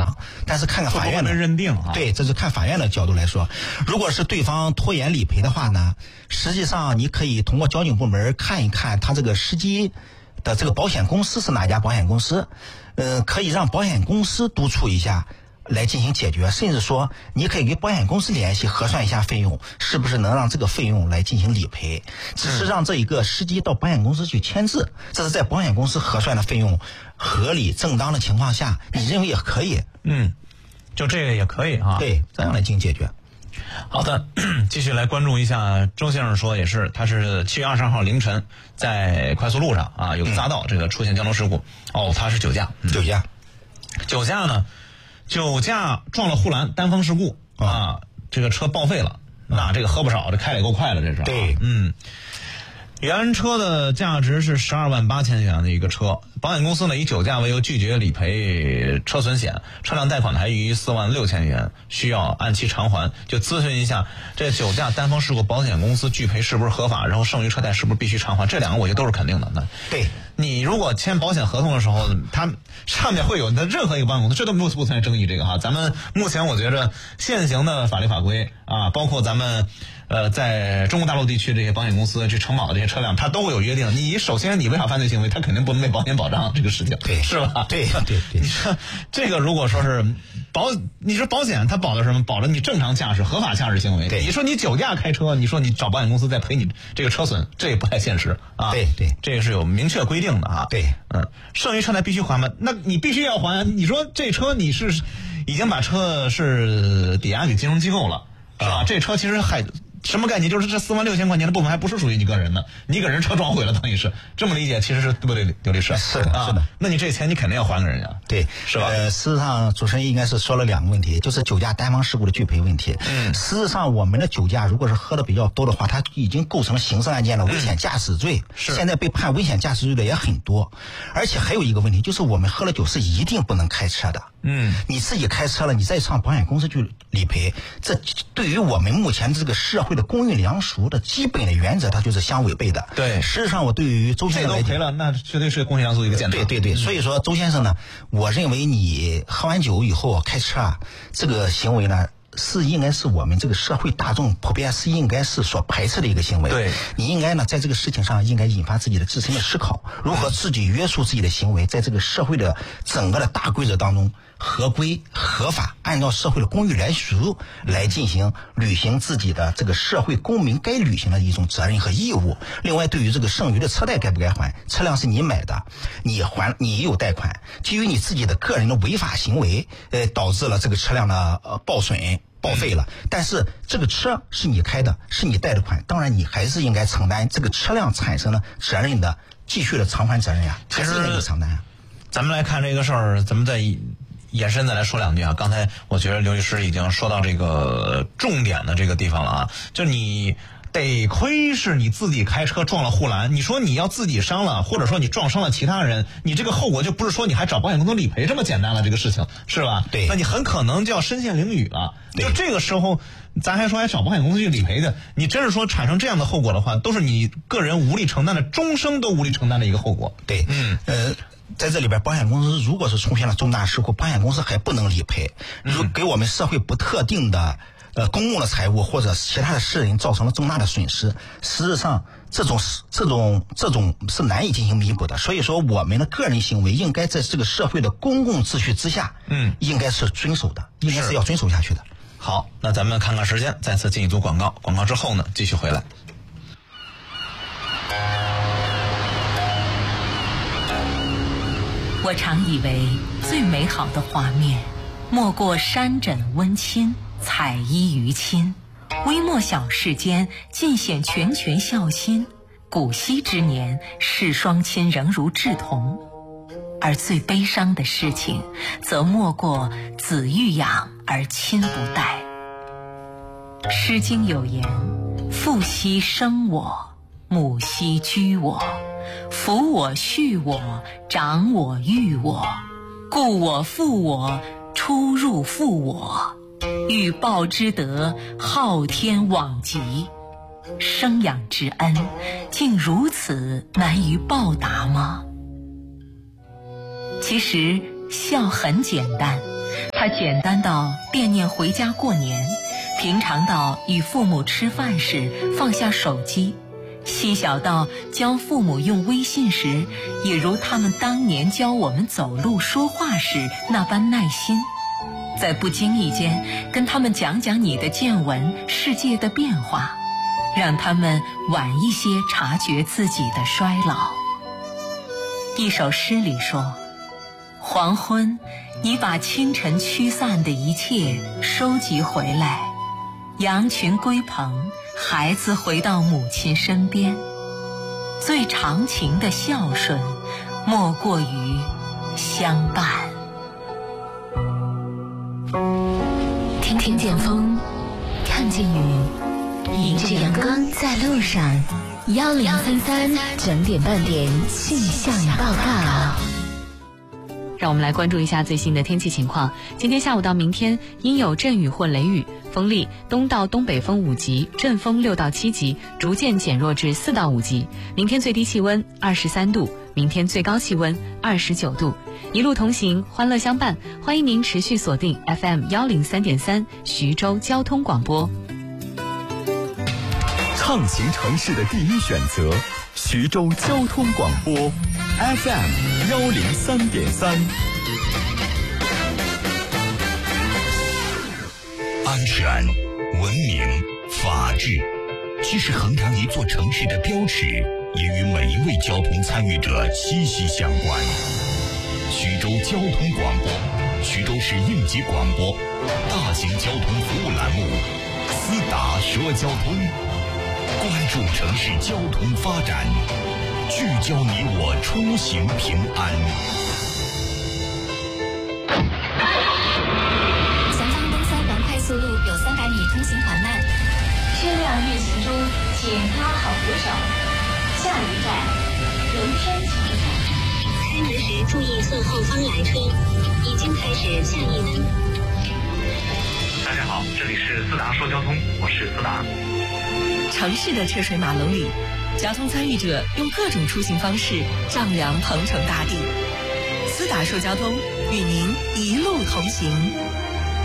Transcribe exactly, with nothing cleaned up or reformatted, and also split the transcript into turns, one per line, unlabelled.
上。但是看看法院的
认定啊，
对，这是看法院的角度来说，如果是对方拖延理赔的话呢，实际上你可以通过交警部门看一看他这个司机的这个保险公司是哪家保险公司，呃，可以让保险公司督促一下来进行解决，甚至说你可以给保险公司联系核算一下费用，是不是能让这个费用来进行理赔，只是让这一个司机到保险公司去签字，这是在保险公司核算的费用合理正当的情况下，你认为也可以，
嗯，就这个也可以啊，
对，这样来进行解决。
好的，继续来关注一下周先生说，也是他是七月二十二号凌晨在快速路上啊有个匝道这个出现交通事故，嗯、哦，他是酒驾，
嗯、酒驾，
酒驾呢，酒驾撞了护栏，单方事故啊，啊这个车报废了，那这个喝不少，这开的也够快了，这是、啊、
对，
嗯。原车的价值是十二万八千元的一个车，保险公司呢以酒驾为由拒绝理赔车损险，车辆贷款还余四万六千元，需要按期偿还。就咨询一下，这酒驾单方事故保险公司拒赔是不是合法？然后剩余车贷是不是必须偿还？这两个我觉得都是肯定的。那
对，
你如果签保险合同的时候，它上面会有的任何一个保险公司，这都不不存在争议。这个哈，咱们目前我觉着现行的法律法规啊，包括咱们。呃，在中国大陆地区这些保险公司去承保的这些车辆，它都会有约定。你首先你违法犯罪行为，它肯定不能被保险保障这个事情，
对，
是吧？
对对对。
你说这个如果说是保，你说保险它保的什么？保了你正常驾驶、合法驾驶行为。
对，
你说你酒驾开车，你说你找保险公司再赔你这个车损，这也不太现实啊。
对对，
这个是有明确规定的啊。
对，
嗯，剩余车贷必须还吗？那你必须要还。你说这车你是已经把车是抵押给金融机构了，是吧？啊、这车其实还。什么概念？就是这四万六千块钱的部分还不是属于你个人的，你给人车撞毁了，等于是这么理解，其实是对不对，刘律师？
是的，
啊、
是的。
那你这钱你肯定要还给人家，
对，
是吧？
呃，事实上，主持人应该是说了两个问题，就是酒驾单方事故的拒赔问题。
嗯，
事实上，我们的酒驾如果是喝的比较多的话，它已经构成了刑事案件了，危险驾驶罪。
是、嗯。
现在被判危险驾驶罪的也很多，而且还有一个问题，就是我们喝了酒是一定不能开车的。
嗯，
你自己开车了，你再上保险公司去理赔，这对于我们目前这个社会的公允良俗的基本的原则，它就是相违背的。
对，
事实上，我对于周先生来讲，
这都赔了，那绝对是公允良俗一个践踏。
对对对，所以说周先生呢，我认为你喝完酒以后开车啊，这个行为呢。是应该是我们这个社会大众普遍是应该是所排斥的一个行为。
对，
你应该呢在这个事情上应该引发自己的自身的思考，如何自己约束自己的行为，在这个社会的整个的大规则当中合规合法，按照社会的公允来俗来进行履行自己的这个社会公民该履行的一种责任和义务。另外，对于这个剩余的车贷该不该还，车辆是你买的，你还你有贷款，基于你自己的个人的违法行为，呃，导致了这个车辆的呃报损。报废了，但是这个车是你开的，是你贷的款，当然你还是应该承担这个车辆产生的责任的继续的偿还责任呀，还是应该承担啊。
咱们来看这个事儿，咱们再延伸再来说两句啊。刚才我觉得刘律师已经说到这个重点的这个地方了啊，就你。得亏是你自己开车撞了护栏，你说你要自己伤了，或者说你撞伤了其他人，你这个后果就不是说你还找保险公司理赔这么简单了，这个事情是吧？
对，
那你很可能就要身陷囹圄了。就这个时候，咱还说还找保险公司去理赔的，你真是说产生这样的后果的话，都是你个人无力承担的，终生都无力承担的一个后果。
对，嗯，呃。在这里边，保险公司如果是出现了重大事故，保险公司还不能理赔，如给我们社会不特定的呃公共的财物或者其他的私人造成了重大的损失，实质上这种这种这种是难以进行弥补的。所以说，我们的个人行为应该在这个社会的公共秩序之下，嗯，应该是遵守的，应该是要遵守下去的。
好，那咱们看看时间，再次进一组广告，广告之后呢，继续回来。
我常以为最美好的画面，莫过山枕温馨，彩衣娱亲，微末小事间，尽显拳拳孝心。古稀之年，世双亲仍如稚童。而最悲伤的事情，则莫过子欲养而亲不待。诗经有言：父兮生我，母兮居我，抚我恤我，长我育我，故我负我，出入负我，欲报之德，昊天罔极。生养之恩，竟如此难于报答吗？其实孝很简单， 它简单到惦念回家过年，平常到与父母吃饭时放下手机，细小到教父母用微信时，也如他们当年教我们走路说话时那般耐心。在不经意间跟他们讲讲你的见闻，世界的变化，让他们晚一些察觉自己的衰老。一首诗里说，黄昏，你把清晨驱散的一切收集回来，羊群归棚，孩子回到母亲身边。最长情的孝顺，莫过于相伴。
听听见风，看见雨，迎着阳光在路上。幺零三三整点半点气象报告。
让我们来关注一下最新的天气情况。今天下午到明天阴有阵雨或雷雨，风力东到东北风五级，阵风六到七级，逐渐减弱至四到五级。明天最低气温二十三度，明天最高气温二十九度。一路同行，欢乐相伴，欢迎您持续锁定 F M 幺零三点三徐州交通广播。
畅行城市的第一选择，徐州交通广播 F M 幺零三点三。
安全、文明、法治，既是衡量一座城市的标尺，也与每一位交通参与者息息相关。徐州交通广播，徐州市应急广播，大型交通服务栏目，思达说交通，关注城市交通发展，聚焦你我出行平安。
前方东三环快速路有三百米通行缓慢，车辆运行中，请拉好扶手。下一站，龙山机场。开门时注意侧后方来车，已经开始下一门。
大家好，这里是思达说交通，我是思达。
城市的车水马龙里，交通参与者用各种出行方式丈量鹏程大地。思达说交通，与您一路同行。